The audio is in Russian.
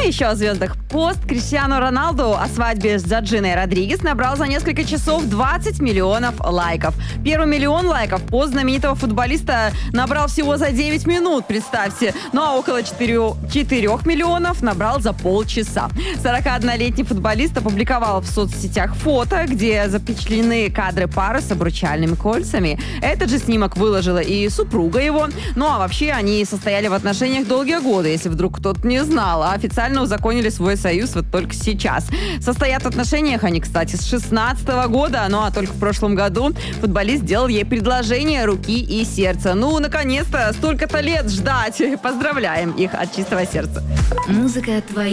еще о звездах. Пост Криштиану Роналду о свадьбе с Джорджиной Родригес набрал за несколько часов 20 миллионов лайков. Первый миллион лайков пост знаменитого футболиста набрал всего за 9 минут, представьте. Ну а около 4 миллионов набрал за полчаса. 41-летний футболист опубликовал в соцсетях фото, где запечатлены кадры пары с обручальными кольцами. Этот же снимок выложила и супруга его. Ну а вообще они состояли в отношениях долгие годы, если вдруг кто-то не знал. А официально узаконили свой союз вот только сейчас. Состоят в отношениях они, кстати, с 16 года. Ну а только в прошлом году футболист сделал ей предложение руки и сердца. Ну, наконец-то, столько-то лет ждать. Поздравляем их от чистого сердца. Музыка твоя.